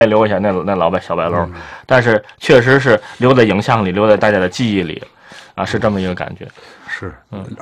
留下那老小白楼，但是确实是留在影像里，留在大家的记忆里，啊，是这么一个感觉。 是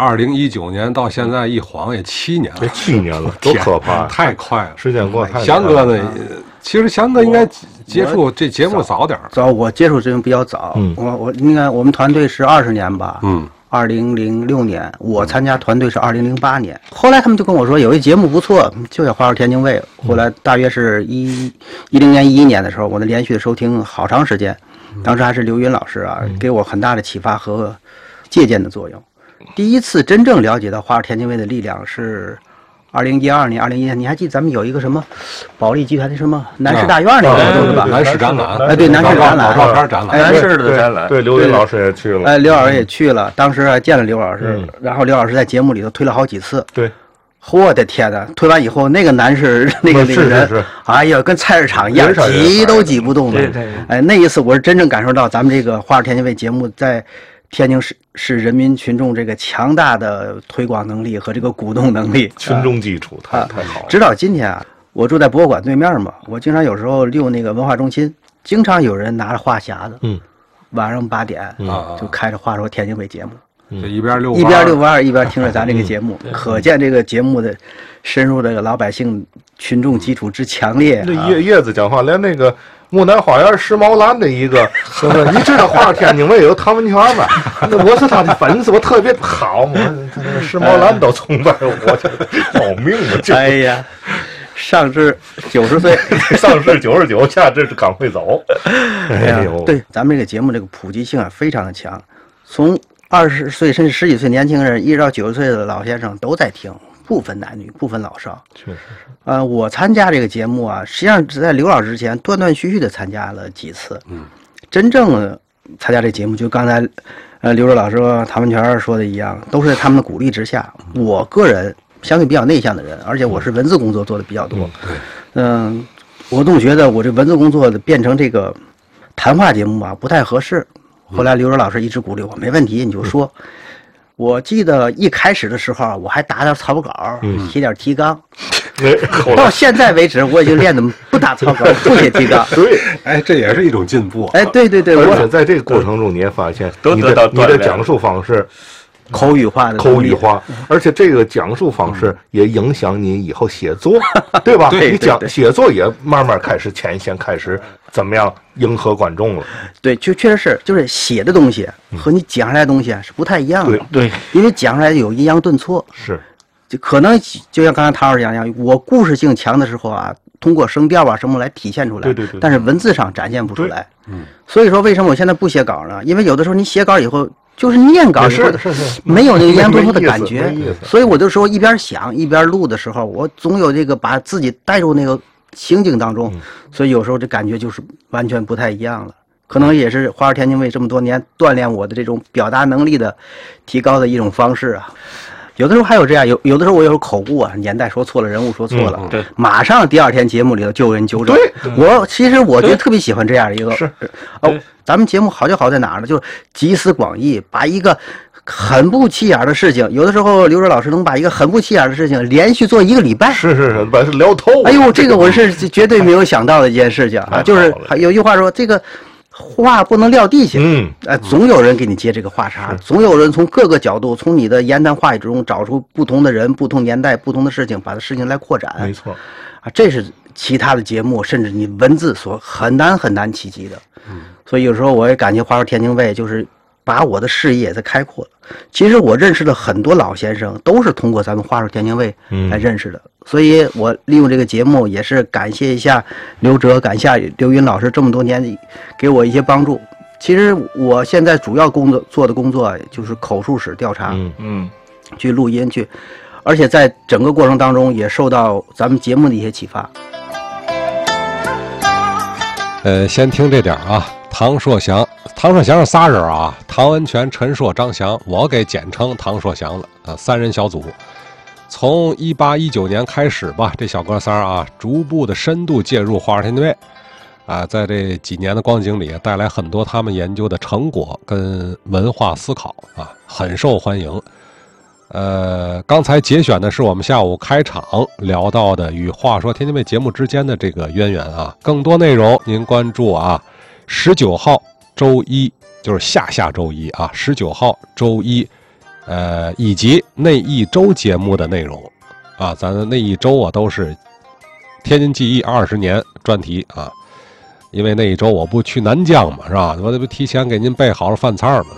，2019年到现在一晃也7年了， 这7年了，多可怕！ 太快了， 时间过太快了。 翔哥呢？其实翔哥应该接触这节目早点儿。 早，我接触这比较早。我应该我们团队是20年吧。2006年，我参加团队是2008年。后来他们就跟我说，有一节目不错，就叫《花儿天津卫》。后来大约是10年、11年的时候，我的连续的收听好长时间。当时还是刘云老师啊，给我很大的启发和借鉴的作用。第一次真正了解到花儿天津卫的力量是2012年、2011年，你还记得咱们有一个什么保利集团的什么南市大院那个活动是吧？ 南市展览， 哎，对，南市展览， 老照片展览， 南市的展览， 对，刘云老师也去了， 刘老师也去了，当时还见了刘老师，然后刘老师在节目里头推了好几次， 对。 我的天哪！推完以后，那个男士那个人，哎呀，跟菜市场一样，挤都挤不动了。哎，那一次我是真正感受到咱们这个《花儿天津卫》节目在天津市人民群众这个强大的推广能力和这个鼓动能力， 群众基础太好了。 直到今天啊，我住在博物馆对面嘛，我经常有时候溜那个文化中心，经常有人拿着话匣子，晚上8点就开着《话说天津卫》节目。 一边遛弯儿一边听着咱这个节目，可见这个节目的深入这个老百姓群众基础之强烈。 那叶子讲话，连那个木南花园时髦蓝的一个，你知道花儿天津卫有唐文泉吗？我是他的粉丝，我特别好嘛。时髦蓝都崇拜我，要命啊！ 哎呀，上至90岁， 上至99，下至刚会走。 哎呦，对，咱们这个节目这个普及性啊非常的强，从20岁甚至10几岁年轻人，一直到90岁的老先生都在听，不分男女，不分老少。 确实是。 我参加这个节目啊，实际上是在刘老师之前断断续续的参加了几次。真正参加这节目，就刚才刘若老师和唐文泉说的一样，都是在他们的鼓励之下。我个人相对比较内向的人，而且我是文字工作做的比较多。我总觉得我这文字工作变成这个谈话节目啊，不太合适。后来刘若老师一直鼓励我，没问题，你就说。我记得一开始的时候，我还打点草稿，写点提纲。到现在为止，我已经练得不打草稿，不写提纲。 对， 哎，这也是一种进步。 哎，对， 而且在这个过程中，你也发现你的讲述方式。 口语化， 而且这个讲述方式也影响你以后写作，对吧？你写作也慢慢开始前线，开始怎么样迎合观众了。 对，确实是，就是写的东西和你讲出来的东西是不太一样的。 对， 因为讲出来有抑扬顿挫， 是， 就可能就像刚才唐老师讲一样，我故事性强的时候啊，通过声调啊什么来体现出来， 对， 但是文字上展现不出来。所以说为什么我现在不写稿呢？因为有的时候你写稿以后。就是念稿以后没有那个抑扬顿挫的感觉，所以我就说一边想一边录的时候，我总有这个把自己带入那个情景当中，所以有时候这感觉就是完全不太一样了。可能也是花儿天津卫这么多年锻炼我的这种表达能力的提高的一种方式啊。有的时候还有这样，有的时候我有口误啊，年代说错了，人物说错了， 对， 马上第2天节目里头就有人纠正。其实我觉得特别喜欢这样一个，咱们节目好就好在哪儿呢？就是集思广益，把一个很不起眼的事情，有的时候刘若老师能把一个很不起眼的事情连续做1个礼拜， 是，把它聊透。 哎呦，这个我是绝对没有想到的一件事情啊！就是有句话说，这个话不能撂地下，总有人给你接这个话茬，总有人从各个角度，从你的言谈话语中找出不同的人、不同年代、不同的事情，把这事情来扩展。 没错， 啊，这是其他的节目甚至你文字所很难企及的。所以有时候我也感觉《花说天津卫》就是把我的视野在开阔了。其实我认识的很多老先生都是通过咱们《花说天津卫》来认识的。所以我利用这个节目也是感谢一下刘哲，感谢刘云老师这么多年给我一些帮助。其实我现在主要做的工作就是口述史调查，去录音去，而且在整个过程当中也受到咱们节目的一些启发。 先听这点啊，唐硕祥是仨人啊，唐文泉、陈硕、张翔，我给简称唐硕祥了，3人小组。从18、19年开始吧，这小哥仨啊，逐步的深度介入花儿天津卫啊，在这几年的光景里，带来很多他们研究的成果跟文化思考啊，很受欢迎。 刚才节选的是我们下午开场聊到的与话说天津卫节目之间的这个渊源啊。更多内容您关注啊，19号周一，就是下周一啊，19号周一，以及那一周节目的内容啊，咱的那一周啊都是天津记忆20年专题啊，因为那一周我不去南疆嘛，是吧？我这不提前给您备好了饭菜嘛。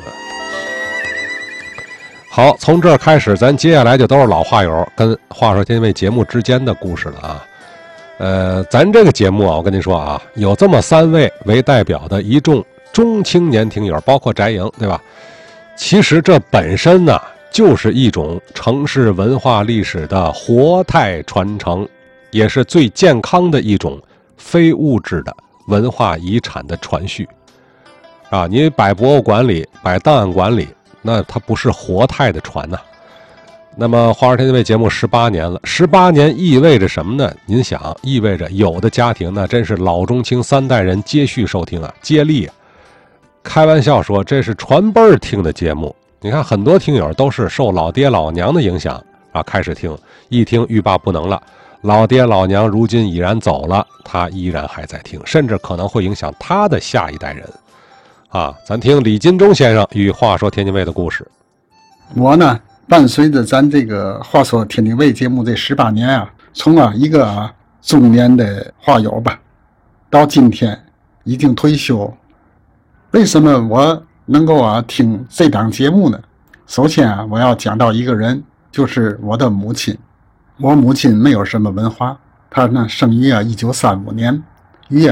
好，从这儿开始，咱接下来就都是老话友跟话说天津卫节目之间的故事了啊。咱这个节目啊，我跟您说啊，有这么3位为代表的一众中青年听友，包括翟莹，对吧？其实这本身呢，就是一种城市文化历史的活态传承，也是最健康的一种非物质的文化遗产的传续啊。你摆博物馆里，摆档案馆里，那它不是活态的传呐。那么话说天津卫节目18年了，18年意味着什么呢？您想，意味着有的家庭那真是老中青3代人接续收听啊，接力啊。开玩笑说这是传辈儿听的节目。你看很多听友都是受老爹老娘的影响啊，开始听，一听欲罢不能了。老爹老娘如今已然走了，他依然还在听，甚至可能会影响他的下一代人啊。咱听李金忠先生与话说天津卫的故事。 我呢，伴随着咱这个话说天津卫节目这18年啊，从一个中年的话友吧，到今天已经退休。为什么我能够听这档节目呢？首先我要讲到一个人，就是我的母亲。我母亲没有什么文化，她呢生于1935年，于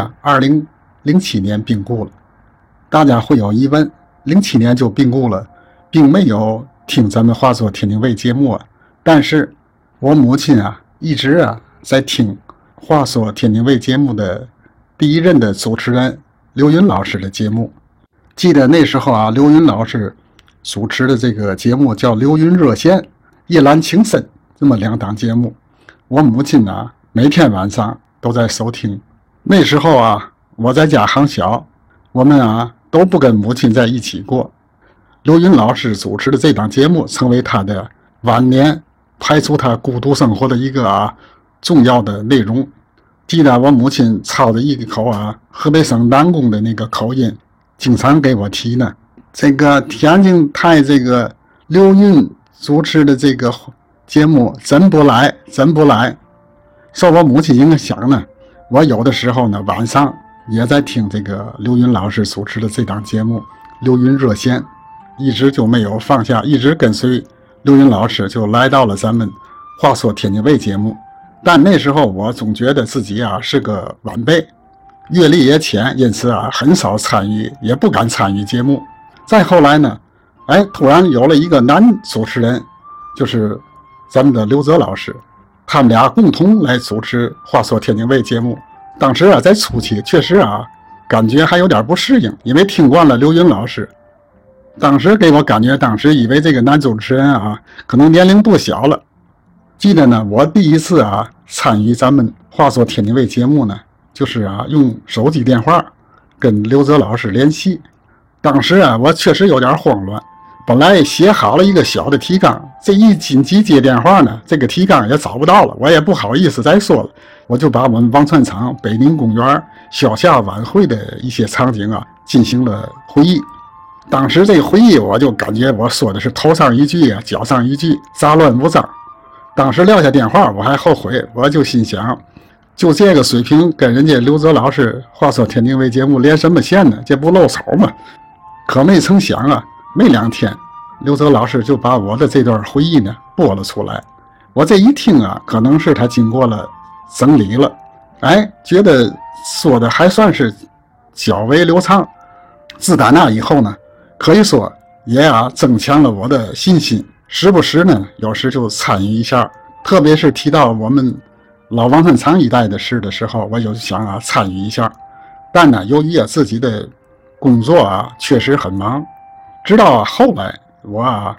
2007年病故了。大家会有疑问，07年就病故了，并没有听咱们话说天津卫节目但是我母亲一直在听话说天津卫节目的第1任的主持人刘云老师的节目。记得那时候刘云老师主持的这个节目叫刘云热线、夜阑情深，这么2档节目，我母亲每天晚上都在收听。那时候我在家还小，我们都不跟母亲在一起过。刘云老师主持的这档节目成为他的晚年排除他孤独生活的一个重要的内容。记得我母亲操着一口河北省南宫的那个口音，经常给我提呢。这个天津台这个刘云主持的这个节目真不赖，真不赖。受我母亲影响呢，我有的时候呢晚上也在听这个刘云老师主持的这档节目刘云热线，一直就没有放下，一直跟随刘云老师就来到了咱们话说天津卫节目。但那时候我总觉得自己是个晚辈，阅历也浅，因此很少参与，也不敢参与节目。再后来呢，突然有了一个男主持人，就是咱们的刘泽老师，他们俩共同来主持话说天津卫节目。当时在初期确实感觉还有点不适应，因为听惯了刘云老师。当时给我感觉，当时以为这个男主持人可能年龄不小了。记得呢，我第一次参与咱们话说天津卫节目呢，就是用手机电话跟刘泽老师联系。当时我确实有点慌乱，本来写好了一个小的提纲，这一紧急接电话呢，这个提纲也找不到了，我也不好意思再说了，我就把我们王船厂北宁公园小夏晚会的一些场景进行了回忆。当时这个回忆，我就感觉我说的是头上一句脚上一句，杂乱无章。当时撂下电话我还后悔，我就心想，就这个水平跟人家刘泽老师话说天津卫节目连什么线呢？这不露手吗？可没成想没2天，刘泽老师就把我的这段回忆呢播了出来。我这一听可能是他经过了整理了，觉得说的还算是较为流畅。自打那以后呢，可以说也增强了我的信心，时不时呢有时就参与一下，特别是提到我们老王船厂一带的事的时候，我就想参与一下。但呢由于自己的工作确实很忙，直到后来我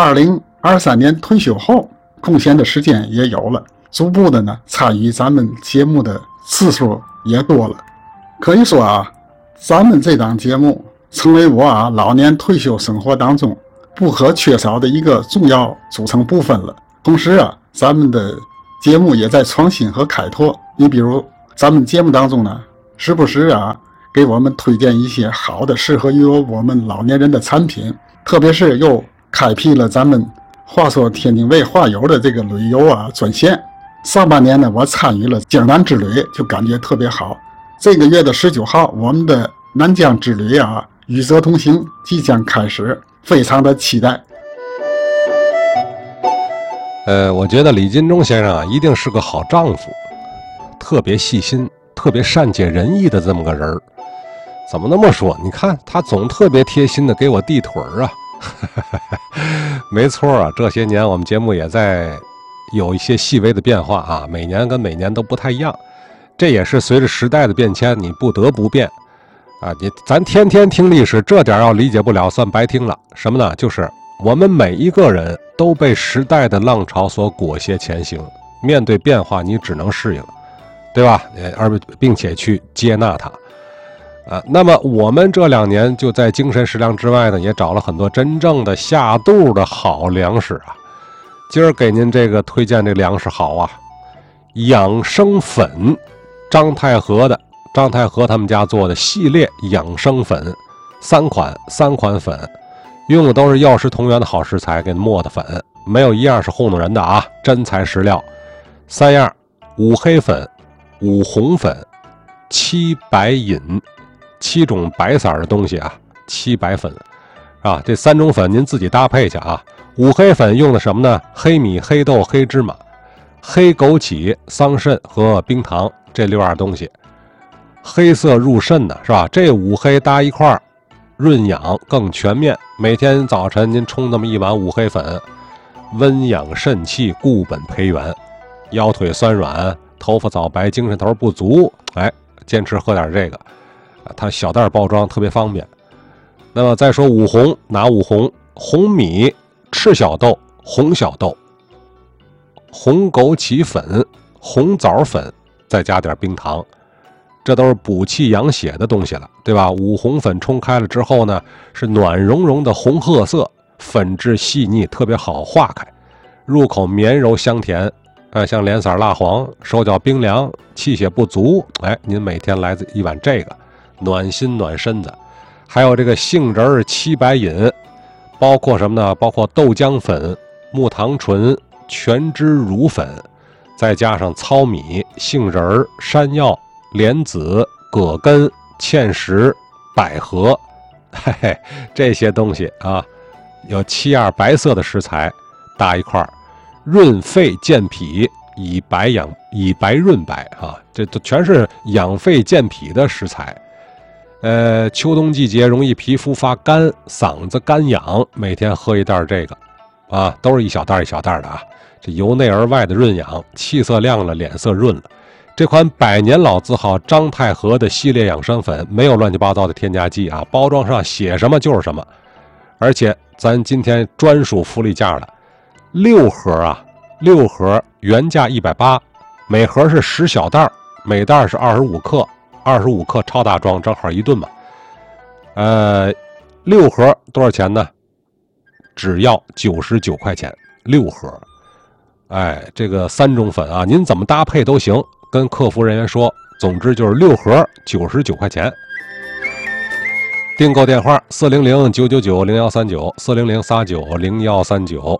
2023年退休后，空闲的时间也有了，逐步的呢参与咱们节目的次数也多了。可以说咱们这档节目成为我老年退休生活当中不可缺少的一个重要组成部分了。同时啊，咱们的节目也在创新和开拓。你比如咱们节目当中呢，时不时啊给我们推荐一些好的适合于我们老年人的产品，特别是又开辟了咱们话说天津卫话友的这个旅游啊专线。上半年呢，我参与了江南之旅，就感觉特别好。这个月的19号，我们的南疆之旅啊，与泽同行即将开始，非常的期待。 我觉得李金忠先生啊，一定是个好丈夫，特别细心，特别善解人意的这么个人儿。怎么那么说？你看他总特别贴心的给我递腿儿啊。没错啊，这些年我们节目也在有一些细微的变化啊，每年跟每年都不太一样，这也是随着时代的变迁，你不得不变啊。咱天天听历史，这点要理解不了，算白听了。什么呢？就是我们每一个人都被时代的浪潮所裹挟前行，面对变化，你只能适应，对吧？并且去接纳它。那么我们这2年就在精神食粮之外呢，也找了很多真正的下肚的好粮食啊。今儿给您这个推荐这粮食好啊，养生粉，张太和他们家做的系列养生粉，3款粉，用的都是药食同源的好食材给磨的粉，没有一样是糊弄人的啊，真材实料。3样：5黑粉、5红粉、7白饮，7种白色的东西啊，7白粉啊，这3种粉您自己搭配去啊。5黑粉用的什么呢？黑米、黑豆、黑芝麻、黑枸杞、桑葚和冰糖，这6样东西。黑色入肾的是吧？这5黑搭一块儿，润养更全面。每天早晨您冲那么1碗5黑粉，温养肾气，固本培元。腰腿酸软、头发早白、精神头不足，坚持喝点这个。它小袋包装特别方便。那么再说5红，哪5红？红米、赤小豆、红小豆、红枸杞粉、红枣粉，再加点冰糖，这都是补气养血的东西了，对吧？5红粉冲开了之后呢，是暖融融的红褐色，粉质细腻，特别好化开，入口绵柔香甜。像脸色蜡黄、手脚冰凉、气血不足，您每天来1碗这个，暖心暖身子。还有这个杏仁7白饮，包括什么呢？包括豆浆粉、木糖醇、全脂乳粉，再加上糙米、杏仁、山药、莲子、葛根、芡实、百合，这些东西啊，有7样白色的食材搭一块儿，润肺健脾，以白润白啊，这都全是养肺健脾的食材。秋冬季节容易皮肤发干，嗓子干痒，每天喝1袋这个啊，都是一小袋一小袋的啊。这由内而外的润养，气色亮了，脸色润了。这款100年老字号张太和的系列养生粉，没有乱七八糟的添加剂啊，包装上写什么就是什么。而且咱今天专属福利价了，6盒原价180，每盒是10小袋，每袋是25克，25克超大装，正好1顿嘛。6盒多少钱呢？只要99块钱，6盒。这个3种粉啊，您怎么搭配都行，跟客服人员说，总之就是6盒99块钱。订购电话400-999-0139 400-39-0139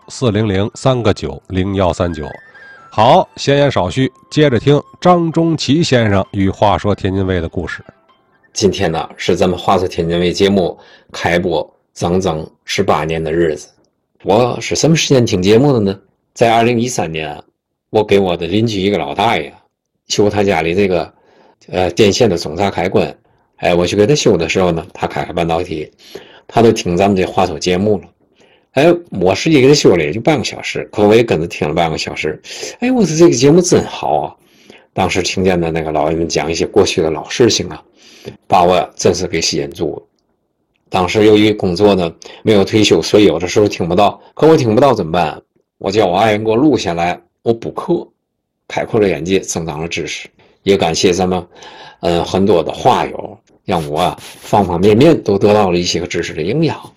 400-3个9-0139。好，闲言少叙，接着听张中奇先生与话说天津卫的故事。 今天呢，是咱们话说天津卫节目开播整整18年的日子。我是什么时间听节目的呢？在2013年，我给我的邻居一个老大爷修他家里这个电线的总闸开关，我去给他修的时候呢，他开半导体，他都听咱们这话说节目了。我实际给他修了也就半个小时，可我也跟着听了半个小时。我说这个节目真好啊！当时听见的那个老人们讲一些过去的老事情啊，把我真是给吸引住了。当时由于工作呢没有退休，所以有的时候听不到。可我听不到怎么办？我叫我爱人给我录下来，我补课，开阔了眼界，增长了知识。也感谢咱们很多的话友，让我方方面面都得到了一些个知识的营养。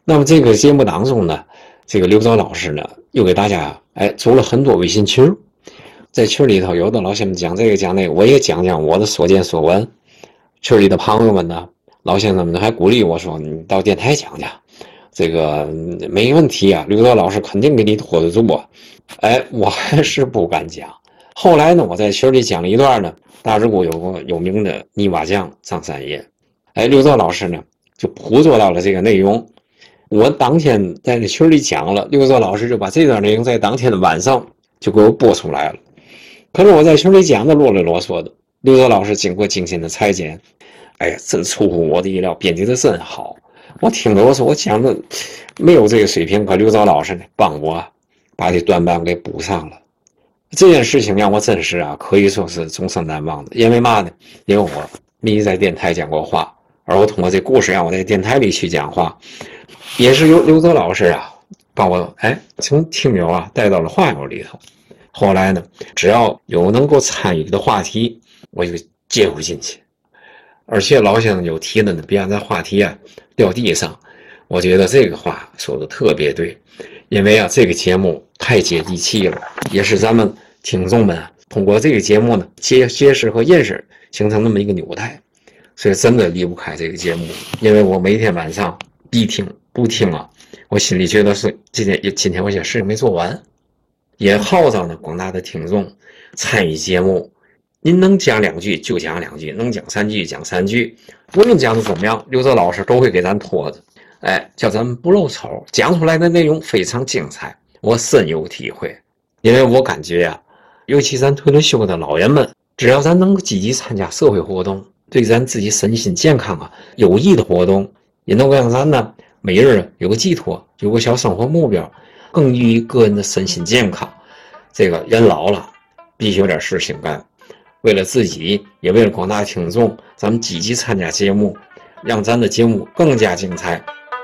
那么这个节目当中呢，这个刘钊老师呢又给大家组了很多微信群，在群里头有的老乡们讲这个讲那个，我也讲讲我的所见所闻。群里的朋友们呢，老乡们还鼓励我说，你到电台讲讲，这个没问题啊，刘钊老师肯定给你拖得住啊。我还是不敢讲。后来呢，我在群里讲了一段呢，大直沽有个有名的泥瓦匠张三爷，刘钊老师呢就捕捉到了这个内容。我当天在那群里讲了，刘钊老师就把这段内容在当天的晚上就给我播出来了。可是我在群里讲的啰里啰嗦的，刘钊老师经过精心的裁剪，真出乎我的意料，编辑的真好。我听着我说我讲的没有这个水平，可刘钊老师呢帮我把这短板给补上了。这件事情让我真是可以说是终身难忘的。因为嘛呢？因为我没在电台讲过话，而我通过这故事让我在电台里去讲话，也是由刘钊老师把我从听友带到了话友里头。后来呢，只要有能够参与的话题，我就介入进去。而且老先生有提的呢，别让咱话题掉地上。我觉得这个话说的特别对，因为这个节目太接地气了，也是咱们听众们通过这个节目呢结识和认识，形成那么一个纽带。所以真的离不开这个节目，因为我每天晚上必听不听我心里觉得是今天有些事情没做完。也号召呢广大的听众参与节目，您能讲2句就讲2句，能讲3句讲3句，无论讲的怎么样，刘钊老师都会给咱拖着，叫咱们不露丑，讲出来的内容非常精彩，我深有体会。因为我感觉尤其咱退了休的老人们，只要咱能够积极参加社会活动，对咱自己身心健康有益的活动，也能够让咱呢每日有个寄托，有个小生活目标，更利于个人的身心健康。这个人老了必须有点事情干，为了自己也为了广大听众，咱们积极参加节目，让咱的节目更加精彩。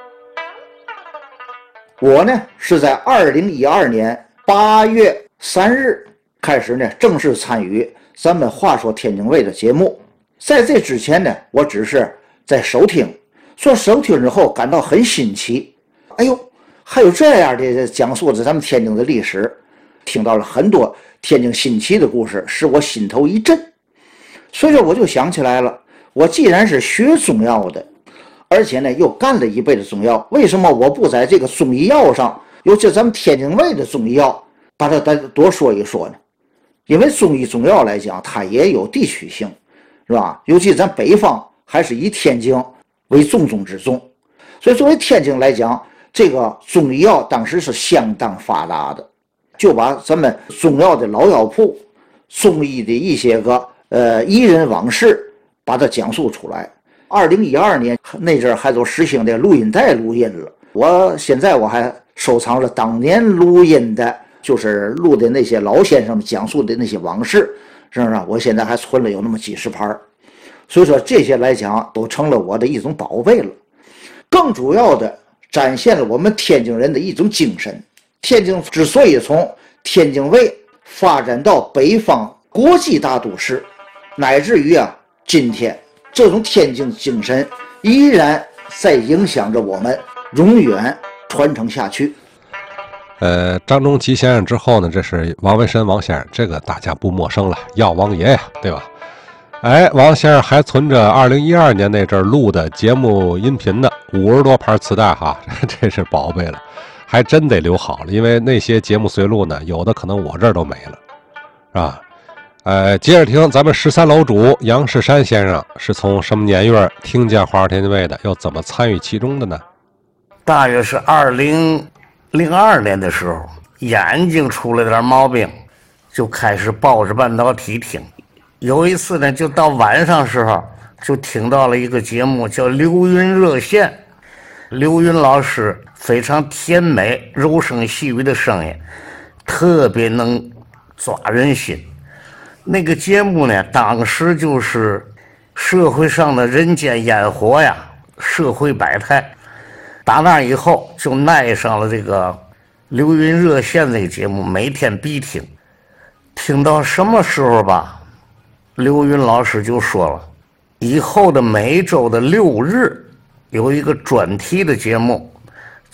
我呢是在2012年8月3日开始呢正式参与咱们话说天津卫的节目。在这之前呢，我只是在收听，收听之后感到很新奇，还有这样的讲述着咱们天津的历史，听到了很多天津新奇的故事，使我心头一震。所以说我就想起来了，我既然是学中药的，而且呢又干了一辈子中药，为什么我不在这个中医药上，尤其咱们天津卫的中医药，把它再多说一说呢？因为中医中药来讲，它也有地区性，是吧？尤其咱北方还是以天津为重中之重，所以作为天津来讲，这个中医药当时是相当发达的，就把咱们中药的老药铺、中医的一些个医人往事，把它讲述出来。2012年那阵还都实行的录音带录音了，现在我还收藏了当年录音的，就是录的那些老先生们讲述的那些往事，是不是？我现在还存了有那么几十盘，所以说这些来讲都成了我的一种宝贝了。更主要的展现了我们天津人的一种精神。天津之所以从天津卫发展到北方国际大都市，乃至于今天这种天津精神依然在影响着我们，永远传承下去。 张仲基先生之后呢，这是王文申王先生，这个大家不陌生了，药王爷呀，对吧？王先生还存着2012年那阵录的节目音频呢，50多盘磁带哈，这是宝贝了，还真得留好了，因为那些节目随录呢，有的可能我这儿都没了，是吧？接着听咱们13楼主杨世山先生是从什么年月听见话说天津卫的，又怎么参与其中的呢？ 大约是2002年的时候，眼睛出了点毛病，就开始抱着半导体听。有一次呢，就到晚上时候，就听到了一个节目叫刘云热线。刘云老师非常甜美柔声细语的声音，特别能抓人心。那个节目呢，当时就是社会上的人间烟火呀，社会百态。打那以后就爱上了这个刘云热线这个节目，每天必听。听到什么时候吧，刘云老师就说了，以后的每周的6日有一个专题的节目，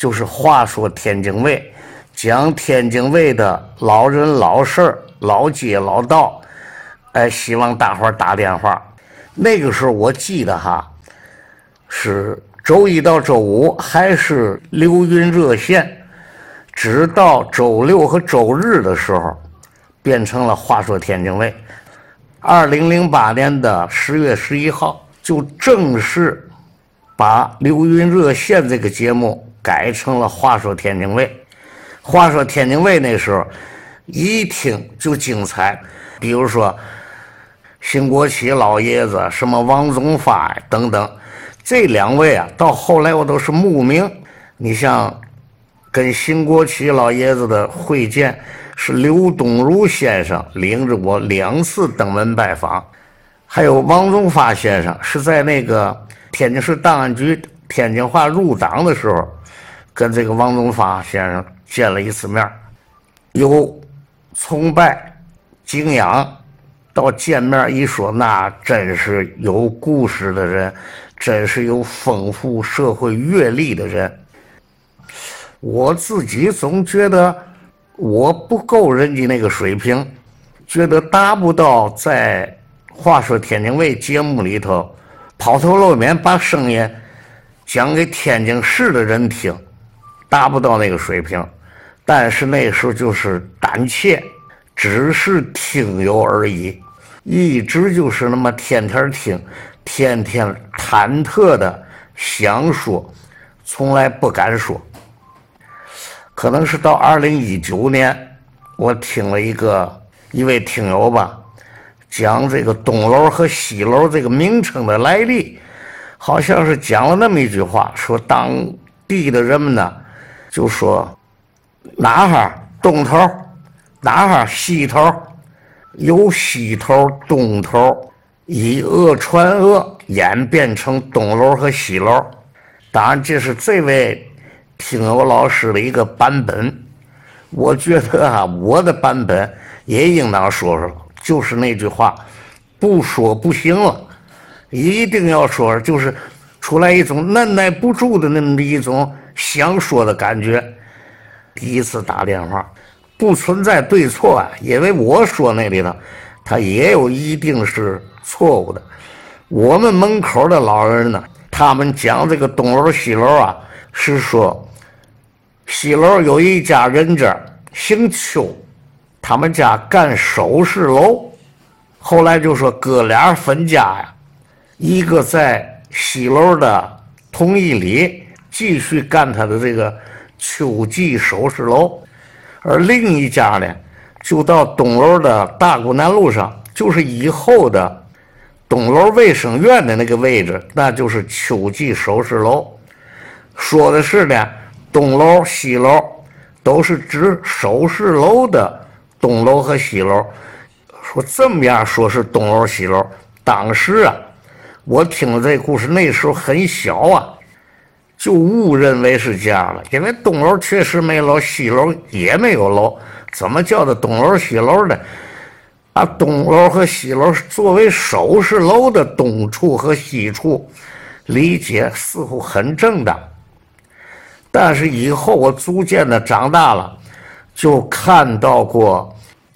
就是话说天津卫，讲天津卫的老人老事儿、老街老道。希望大伙儿打电话。那个时候我记得哈，是周一到周五还是流云热线，直到周六和周日的时候，变成了话说天津卫。2008年的10月11号，就正式把流云热线这个节目改成了话说天津卫。话说天津卫那时候一听就精彩，比如说辛国琦老爷子、什么王宗发等等，这两位啊，到后来我都是慕名。你像跟辛国琦老爷子的会见，是刘东儒先生领着我2次登门拜访，还有王宗发先生是在那个天津市档案局天津话入党的时候，跟这个王宗发先生见了1次面，由崇拜敬仰到见面一说，那真是有故事的人，真是有丰富社会阅历的人。我自己总觉得我不够人家那个水平，觉得达不到在话说天津卫节目里头抛头露面把声音讲给天津市的人听，达不到那个水平。但是那时候就是胆怯，只是听友而已，一直就是那么天天听，天天忐忑的想说，从来不敢说。可能是到2019年，我听了一位听友吧，讲这个东楼和西楼这个名称的来历，好像是讲了那么一句话，说当地的人们呢，就说哪哈东头，哪哈西头，由西头东头以讹传讹，演变成东楼和西楼。当然这是这位听友老师的一个版本，我觉得啊，我的版本也应当说说，就是那句话，不说不行了，一定要说，就是出来一种按耐不住的那么一种想说的感觉。第一次打电话不存在对错啊，因为我说那里头他也有一定是错误的。我们门口的老人呢，他们讲这个东楼西楼啊，是说西楼有一家人家姓邱，他们家干首饰楼，后来就说哥俩分家呀，一个在西楼的同一里继续干他的这个秋季首饰楼，而另一家呢就到东楼的大沽南路上，就是以后的东楼卫生院的那个位置，那就是秋季首饰楼。说的是呢，东楼西楼都是指首饰楼的东楼和西楼。说这么样说是东楼西楼，当时啊，我听了这故事，那时候很小啊，就误认为是这样了，因为东楼确实没楼，西楼也没有楼，怎么叫的东楼西楼呢？把东楼和西楼作为首饰楼的东处和西处，理解似乎很正当。但是以后我逐渐的长大了，就看到过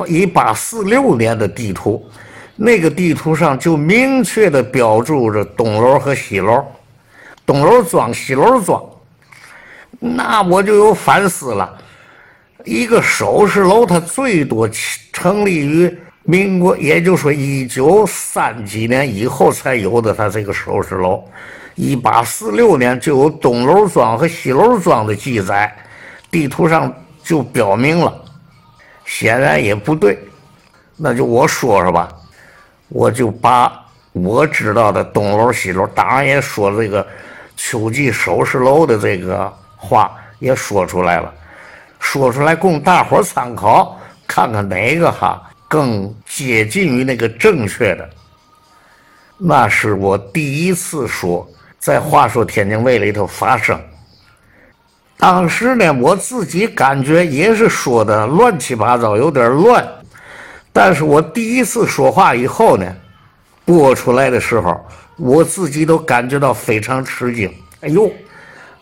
1846年的地图，那个地图上就明确的标注着东楼和西楼，东楼庄西楼庄。那我就有反思了，一个首饰楼它最多成立于民国，也就是说1930几年以后才有的，它这个首饰楼1846年就有东楼庄和西楼庄的记载，地图上就标明了，显然也不对。那就我说说吧，我就把我知道的东楼西楼，当然也说这个秋季首饰楼的这个话也说出来了，说出来供大伙参考，看看哪个更接近于那个正确的。那是我第一次说在话说天津卫里头发生。当时呢，我自己感觉也是说的乱七八糟，有点乱。但是我第一次说话以后呢，播出来的时候，我自己都感觉到非常吃惊。哎呦，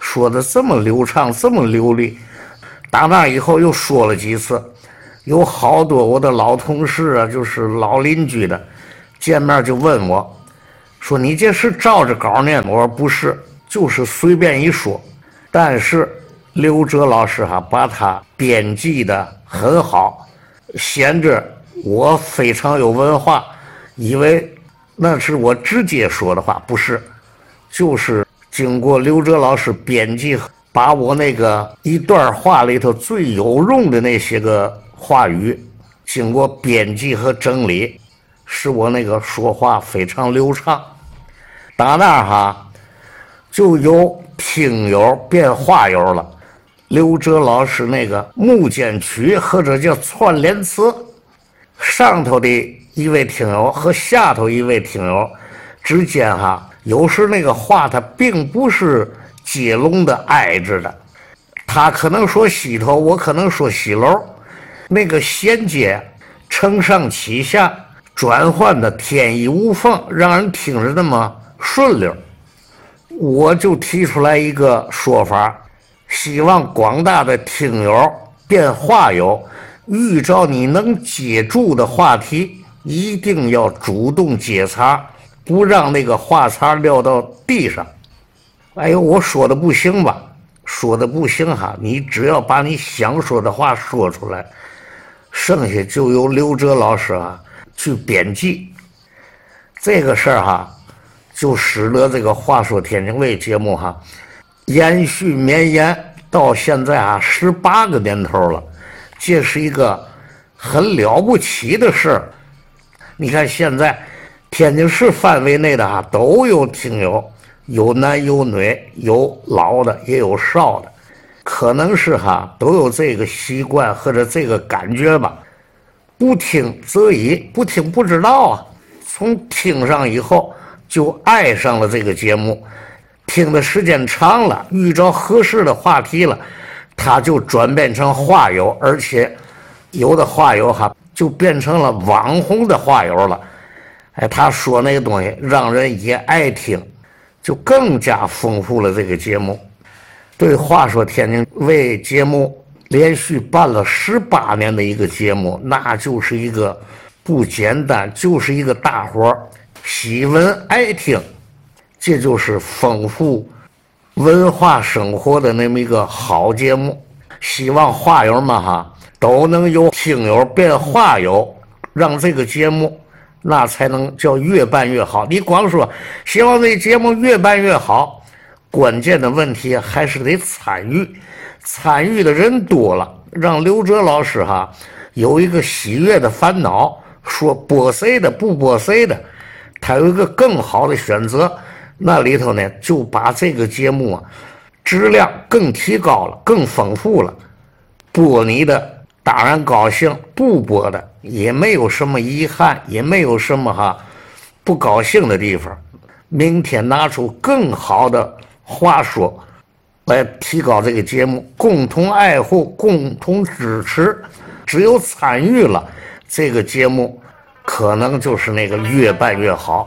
说的这么流畅，这么流利。打那以后又说了几次，有好多我的老同事啊，就是老邻居的，见面就问我，说你这是照着稿念？我说不是，就是随便一说。但是刘哲老师把他编辑的很好，显着我非常有文化，以为那是我直接说的话，不是，就是经过刘哲老师编辑，把我那个一段话里头最有用的那些个话语经过编辑和整理，使我那个说话非常流畅。打那就由听友变话友了。刘哲老师那个木间曲或者叫串联词，上头的一位听友和下头一位听友之间有时那个话它并不是接龙的挨着的，他可能说西头，我可能说西楼，那个衔接承上启下，转换的天衣无缝，让人听着那么顺溜。我就提出来一个说法，希望广大的听友变话友，遇着你能接住的话题，一定要主动接茬，不让那个话茬撂到地上。哎呦，我说的不行吧？说的不行你只要把你想说的话说出来，剩下就由刘哲老师去编辑。这个事儿就使得这个话说天津卫节目延续绵延到现在18个年头了，这是一个很了不起的事儿。你看现在天津市范围内的都有听友，有男有女，有老的也有少的，可能是都有这个习惯或者这个感觉吧。不听则已，不听不知道从听上以后就爱上了这个节目，听的时间长了，遇着合适的话题了，他就转变成话友，而且有的话友就变成了网红的话友了。他说那个东西让人也爱听，就更加丰富了这个节目。对话说天津卫节目连续办了18年的一个节目，那就是一个不简单，就是一个大伙喜闻爱听，这就是丰富文化生活的那么一个好节目。希望话友们都能由听友变话友，让这个节目那才能叫越办越好。你光说希望这节目越办越好，关键的问题还是得参与，参与的人多了，让刘哲老师有一个喜悦的烦恼，说播谁的不播谁的，他有一个更好的选择。那里头呢就把这个节目质量更提高了，更丰富了。播你的当然高兴，不播的也没有什么遗憾，也没有什么不高兴的地方。明天拿出更好的话说来提高这个节目，共同爱护，共同支持。只有参与了，这个节目可能就是那个越办越好。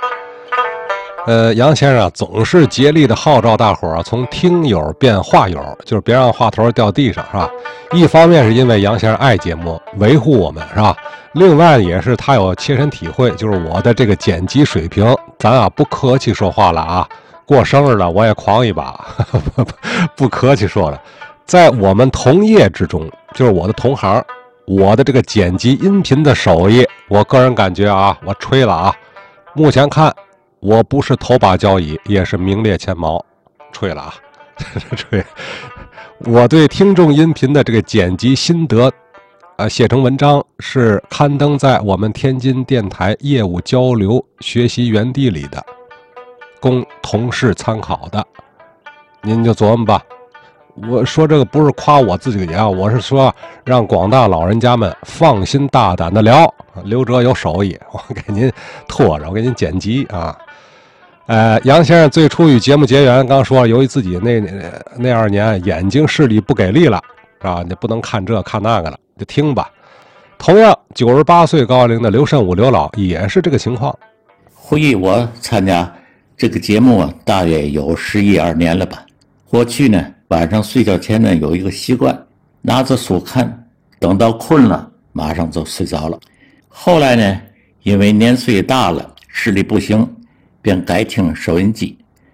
杨先生总是竭力的号召大伙从听友变话友，就是别让话头掉地上，是吧？一方面是因为杨先生爱节目，维护我们，是吧？另外也是他有切身体会，就是我的这个剪辑水平，咱不客气说话了过生日了我也狂一把，不客气说了。在我们同业之中，就是我的同行，我的这个剪辑音频的手艺，我个人感觉我吹了目前看我不是头把交椅，也是名列前茅，吹了吹。我对听众音频的这个剪辑心得写成文章，是刊登在我们天津电台业务交流学习园地里的，供同事参考的。您就琢磨吧。我说这个不是夸我自己我是说让广大老人家们放心大胆的聊。刘哲有手艺，我给您拖着，我给您剪辑杨先生最初与节目结缘，刚说由于自己那2年眼睛视力不给力了你不能看这看那个了，就听吧。同样98岁高龄的刘慎武刘老也是这个情况。 回忆我参加这个节目大约有11、12年了吧。 过去呢，晚上睡觉前呢有一个习惯，拿着书看，等到困了马上就睡着了。后来呢，因为年岁大了，视力不行，便改听收音机。